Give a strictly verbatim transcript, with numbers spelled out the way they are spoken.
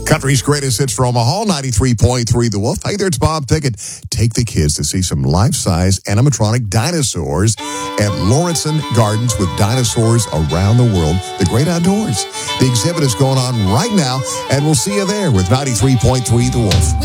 Country's greatest hits for Omaha, ninety-three point three The Wolf. Hey there, it's Bob Pickett. Take the kids to see some life-size animatronic dinosaurs at Lawrenson Gardens with dinosaurs around the world. The great outdoors. The exhibit is going on right now, and we'll see you there with ninety-three point three The Wolf.